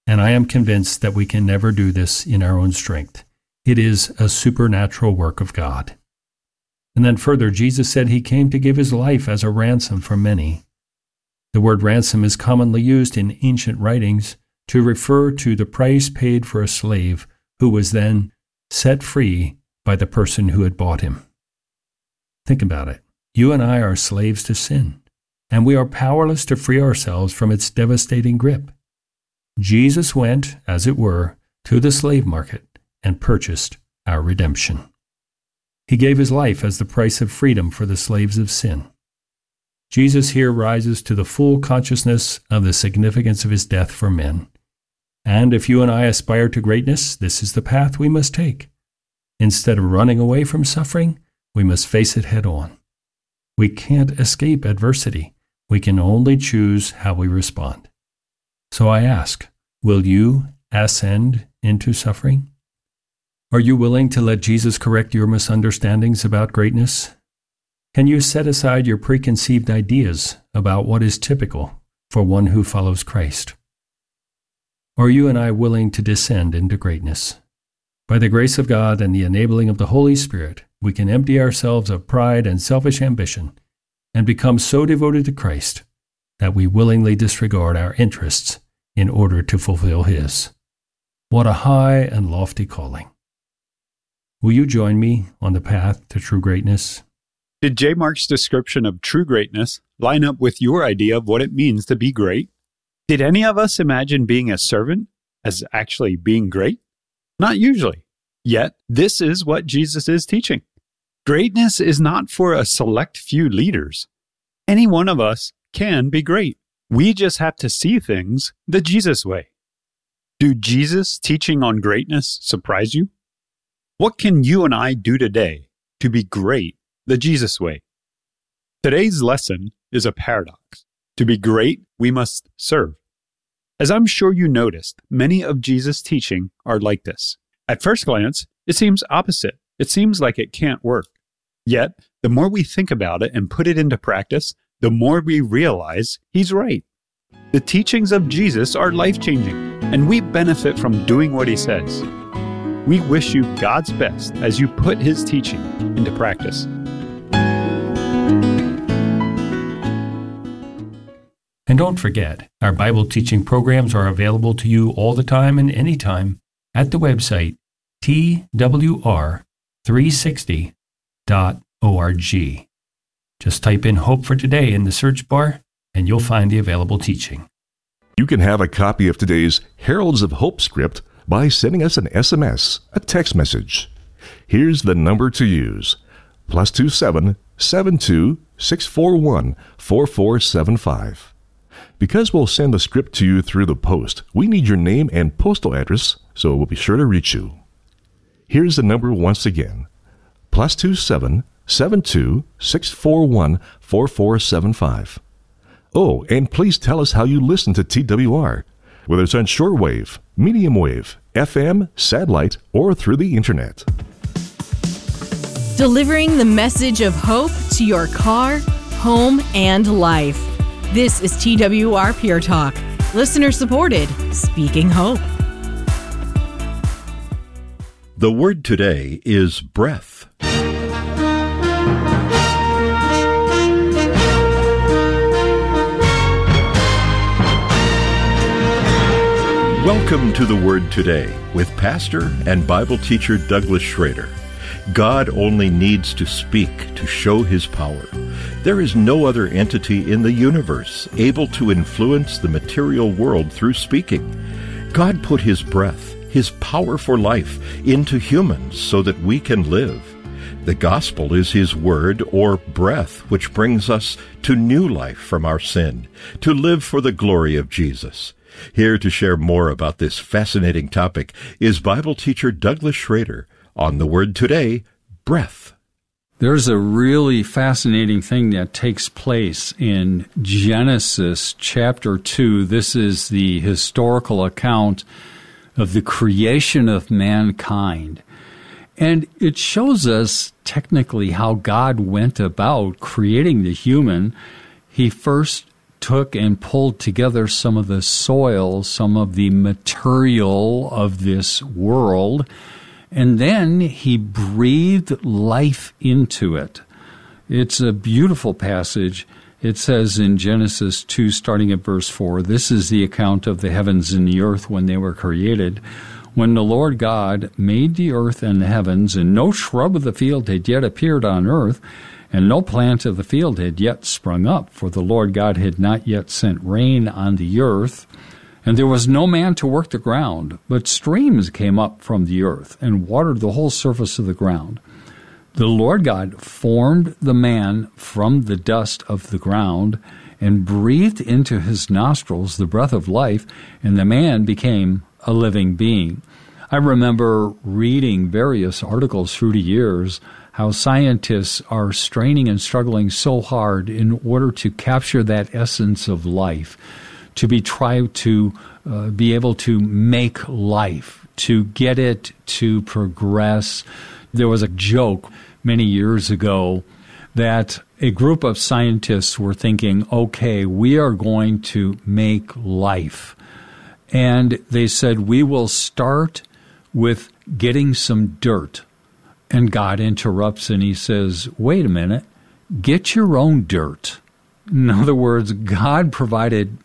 and I am convinced that we can never do this in our own strength. It is a supernatural work of God. And then further, Jesus said he came to give his life as a ransom for many. The word ransom is commonly used in ancient writings to refer to the price paid for a slave who was then set free by the person who had bought him. Think about it. You and I are slaves to sin, and we are powerless to free ourselves from its devastating grip. Jesus went, as it were, to the slave market and purchased our redemption. He gave his life as the price of freedom for the slaves of sin. Jesus here rises to the full consciousness of the significance of his death for men. And if you and I aspire to greatness, this is the path we must take. Instead of running away from suffering, we must face it head on. We can't escape adversity. We can only choose how we respond. So I ask, will you ascend into suffering? Are you willing to let Jesus correct your misunderstandings about greatness? Can you set aside your preconceived ideas about what is typical for one who follows Christ? Are you and I willing to descend into greatness? By the grace of God and the enabling of the Holy Spirit, we can empty ourselves of pride and selfish ambition and become so devoted to Christ that we willingly disregard our interests in order to fulfill his. What a high and lofty calling. Will you join me on the path to true greatness? Did J. Mark's description of true greatness line up with your idea of what it means to be great? Did any of us imagine being a servant as actually being great? Not usually. Yet, this is what Jesus is teaching. Greatness is not for a select few leaders. Any one of us can be great. We just have to see things the Jesus way. Do Jesus' teaching on greatness surprise you? What can you and I do today to be great the Jesus way? Today's lesson is a paradox. To be great, we must serve. As I'm sure you noticed, many of Jesus' teaching are like this. At first glance, it seems opposite. It seems like it can't work. Yet, the more we think about it and put it into practice, the more we realize he's right. The teachings of Jesus are life-changing, and we benefit from doing what he says. We wish you God's best as you put his teaching into practice. And don't forget, our Bible teaching programs are available to you all the time and anytime at the website twr360.org. Just type in Hope for Today in the search bar, and you'll find the available teaching. You can have a copy of today's Heralds of Hope script by sending us an SMS, a text message. Here's the number to use: +27 72 641 4475. Because we'll send the script to you through the post, we need your name and postal address, so we'll be sure to reach you. Here's the number once again: +27 72 641 4475. Oh, and please tell us how you listen to TWR, whether it's on shortwave, medium wave, FM, satellite, or through the internet. Delivering the message of hope to your car, home, and life. This is TWR Pure Talk, listener supported, speaking hope. The word today is breath. Welcome to the Word Today with pastor and Bible teacher Douglas Schrader. God only needs to speak to show his power. There is no other entity in the universe able to influence the material world through speaking. God put his breath, his power for life, into humans so that we can live. The gospel is his word or breath, which brings us to new life from our sin, to live for the glory of Jesus. Here to share more about this fascinating topic is Bible teacher Douglas Schrader on the Word Today, breath. There's a really fascinating thing that takes place in Genesis chapter 2. This is the historical account of the creation of mankind. And it shows us technically how God went about creating the human. He first took and pulled together some of the soil, some of the material of this world, and then he breathed life into it. It's a beautiful passage. It says in Genesis 2, starting at verse 4, "This is the account of the heavens and the earth when they were created. When the Lord God made the earth and the heavens, and no shrub of the field had yet appeared on earth, and no plant of the field had yet sprung up, for the Lord God had not yet sent rain on the earth. And there was no man to work the ground, but streams came up from the earth and watered the whole surface of the ground. The Lord God formed the man from the dust of the ground and breathed into his nostrils the breath of life, and the man became a living being." I remember reading various articles through the years how scientists are straining and struggling so hard in order to capture that essence of life, to try to be able to make life, to get it to progress. There was a joke many years ago that a group of scientists were thinking, okay, we are going to make life. And they said, we will start with getting some dirt. And God interrupts and he says, wait a minute, get your own dirt. In other words, God provided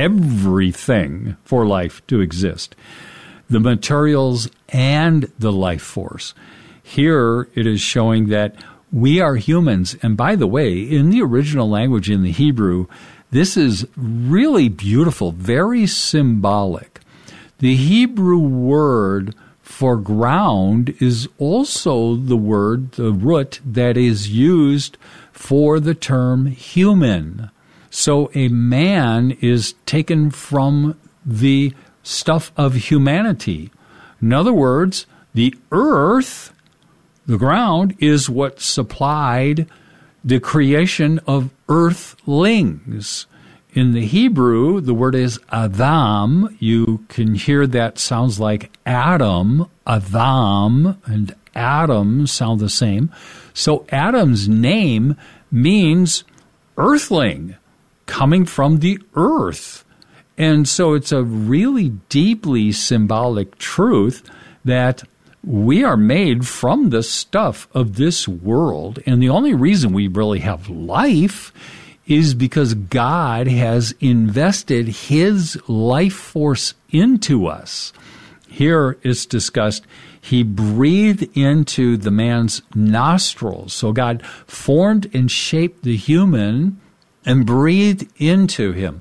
everything for life to exist, the materials and the life force. Here it is showing that we are humans. And by the way, in the original language, in the Hebrew, this is really beautiful, very symbolic. The Hebrew word for ground is also the word, the root, that is used for the term human. So a man is taken from the stuff of humanity. In other words, the earth, the ground, is what supplied the creation of earthlings. In the Hebrew, the word is Adam. You can hear that sounds like Adam. Adam and Adam sound the same. So Adam's name means earthling, coming from the earth. And so it's a really deeply symbolic truth that we are made from the stuff of this world. And the only reason we really have life is because God has invested his life force into us. Here it's discussed, he breathed into the man's nostrils. So God formed and shaped the human and breathed into him.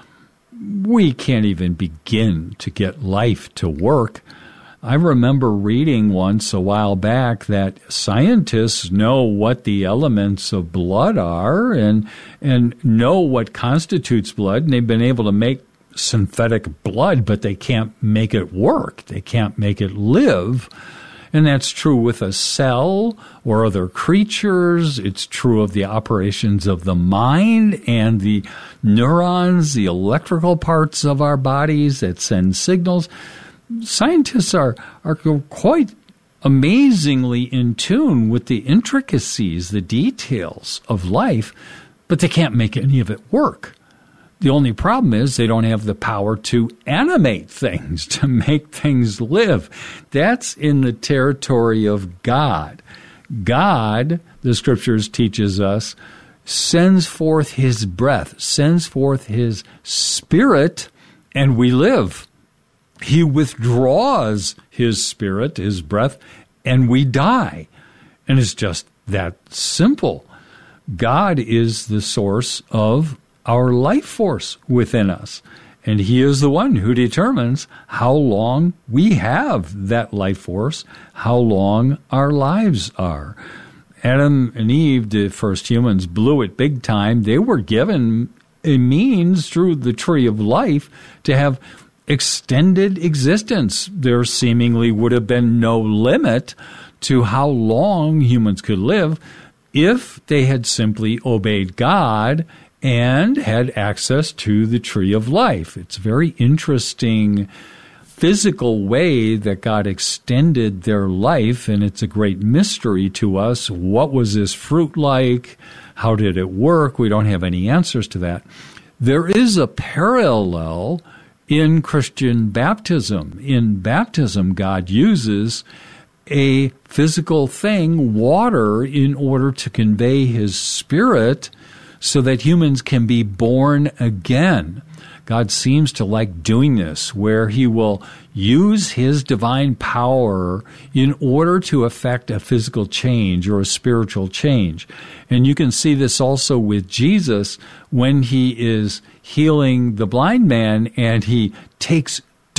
We can't even begin to get life to work. I remember reading once a while back that scientists know what the elements of blood are and know what constitutes blood, and they've been able to make synthetic blood, but they can't make it work. They can't make it live. And that's true with a cell or other creatures. It's true of the operations of the mind and the neurons, the electrical parts of our bodies that send signals. Scientists are quite amazingly in tune with the intricacies, the details of life, but they can't make any of it work. The only problem is they don't have the power to animate things, to make things live. That's in the territory of God. God, the Scriptures teaches us, sends forth his breath, sends forth his spirit, and we live. He withdraws his spirit, his breath, and we die. And it's just that simple. God is the source of our life force within us. And he is the one who determines how long we have that life force, how long our lives are. Adam and Eve, the first humans, blew it big time. They were given a means through the tree of life to have extended existence. There seemingly would have been no limit to how long humans could live if they had simply obeyed God and had access to the tree of life. It's a very interesting physical way that God extended their life, and it's a great mystery to us. What was this fruit like? How did it work? We don't have any answers to that. there is a parallel in Christian baptism. In baptism, God uses a physical thing, water, in order to convey His Spirit so that humans can be born again. God seems to like doing this, where He will use His divine power in order to effect a physical change or a spiritual change. And you can see this also with Jesus when He is healing the blind man, and He takes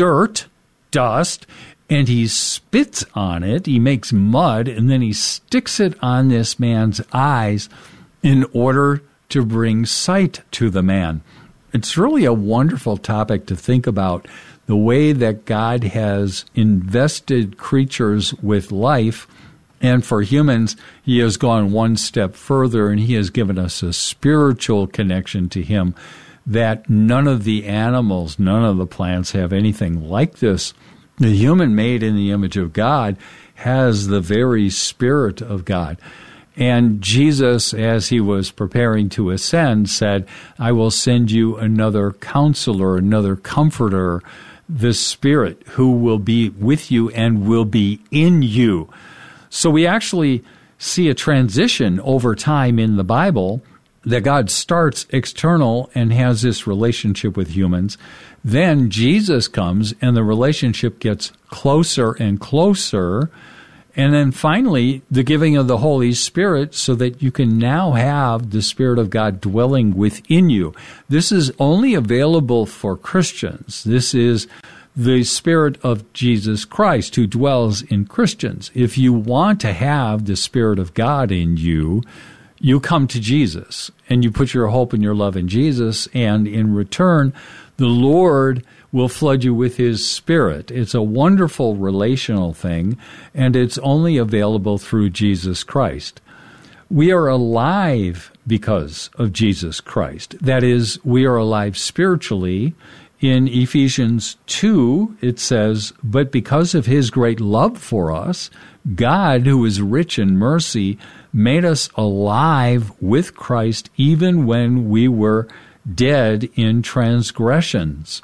dust, and He spits on it. He makes mud, and then He sticks it on this man's eyes in order to bring sight to the man. It's really a wonderful topic to think about, the way that God has invested creatures with life, and for humans, He has gone one step further, and He has given us a spiritual connection to Him that none of the animals, none of the plants have anything like this. The human made in the image of God has the very Spirit of God. And Jesus, as He was preparing to ascend, said, I will send you another counselor, another comforter, the Spirit, who will be with you and will be in you. So we actually see a transition over time in the Bible, that God starts external and has this relationship with humans. Then Jesus comes and the relationship gets closer and closer. And then finally, the giving of the Holy Spirit, so that you can now have the Spirit of God dwelling within you. This is only available for Christians. This is the Spirit of Jesus Christ who dwells in Christians. If you want to have the Spirit of God in you, you come to Jesus and you put your hope and your love in Jesus, and in return, the Lord will flood you with His Spirit. It's a wonderful relational thing, and it's only available through Jesus Christ. We are alive because of Jesus Christ. That is, we are alive spiritually. In Ephesians 2, it says, but because of His great love for us, God, who is rich in mercy, made us alive with Christ even when we were dead in transgressions.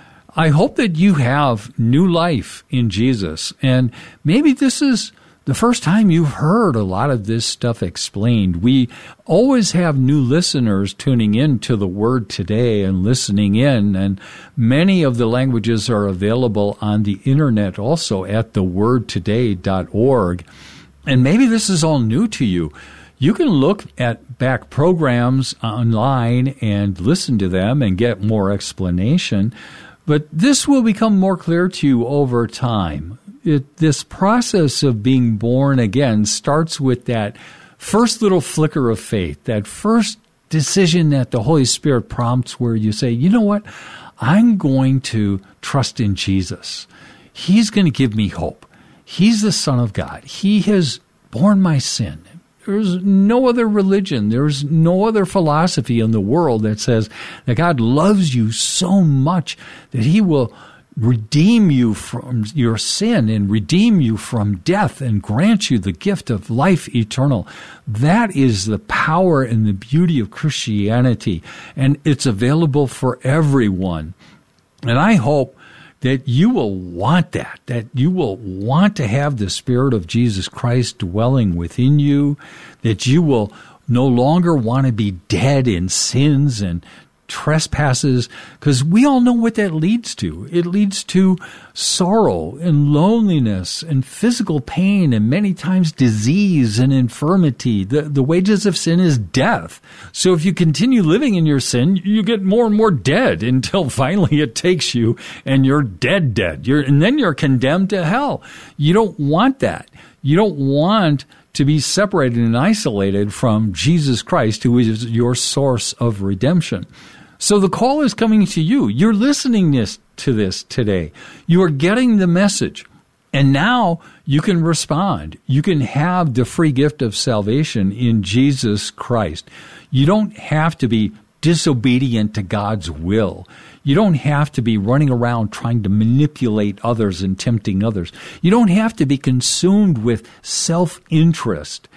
I hope that you have new life in Jesus, and maybe this is the first time you've heard a lot of this stuff explained. We always have new listeners tuning in to the Word Today and listening in, and many of the languages are available on the internet also at thewordtoday.org. And maybe this is all new to you. You can look at back programs online and listen to them and get more explanation, but this will become more clear to you over time. This process of being born again starts with that first little flicker of faith, that first decision that the Holy Spirit prompts, where you say, you know what, I'm going to trust in Jesus. He's going to give me hope. He's the Son of God. He has borne my sin. There's no other religion, there's no other philosophy in the world that says that God loves you so much that He will redeem you from your sin and redeem you from death and grant you the gift of life eternal. That is the power and the beauty of Christianity, and it's available for everyone. And I hope that you will want that you will want to have the Spirit of Jesus Christ dwelling within you, that you will no longer want to be dead in sins and trespasses, because we all know what that leads to. It leads to sorrow and loneliness and physical pain and many times disease and infirmity. The wages of sin is death. So if you continue living in your sin, you get more and more dead until finally it takes you and you're dead. And then you're condemned to hell. You don't want that. You don't want to be separated and isolated from Jesus Christ, who is your source of redemption. So the call is coming to you. You're listening to this today. You are getting the message. And now you can respond. You can have the free gift of salvation in Jesus Christ. You don't have to be disobedient to God's will. You don't have to be running around trying to manipulate others and tempting others. You don't have to be consumed with self-interest.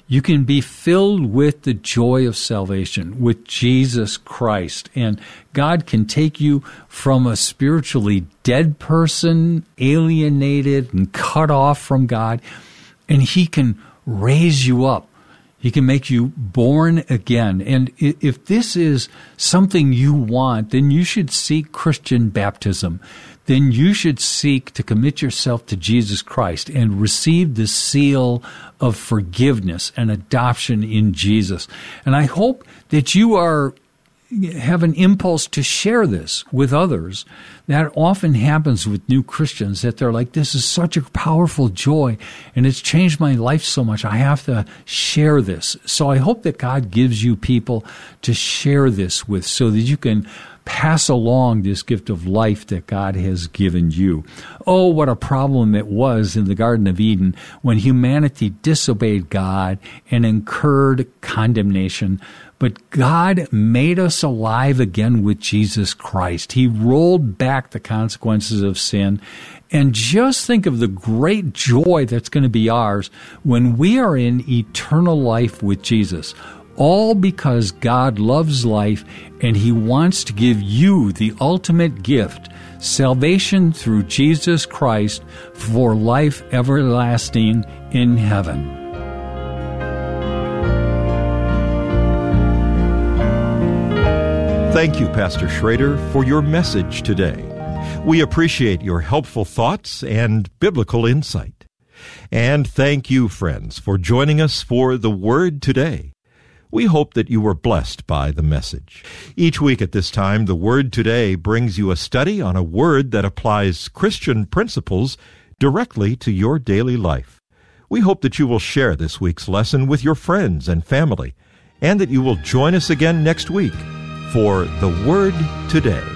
You can be filled with the joy of salvation, with Jesus Christ. And God can take you from a spiritually dead person, alienated and cut off from God, and He can raise you up. He can make you born again. And if this is something you want, then you should seek Christian baptism. Then you should seek to commit yourself to Jesus Christ and receive the seal of forgiveness and adoption in Jesus. And I hope that you have an impulse to share this with others. That often happens with new Christians, that they're like, this is such a powerful joy, and it's changed my life so much. I have to share this. So I hope that God gives you people to share this with so that you can pass along this gift of life that God has given you. Oh, what a problem it was in the Garden of Eden when humanity disobeyed God and incurred condemnation. But God made us alive again with Jesus Christ. He rolled back the consequences of sin. And just think of the great joy that's going to be ours when we are in eternal life with Jesus. All because God loves life and He wants to give you the ultimate gift, salvation through Jesus Christ for life everlasting in heaven. Thank you, Pastor Schrader, for your message today. We appreciate your helpful thoughts and biblical insight. And thank you, friends, for joining us for The Word Today. We hope that you were blessed by the message. Each week at this time, The Word Today brings you a study on a word that applies Christian principles directly to your daily life. We hope that you will share this week's lesson with your friends and family, and that you will join us again next week for The Word Today.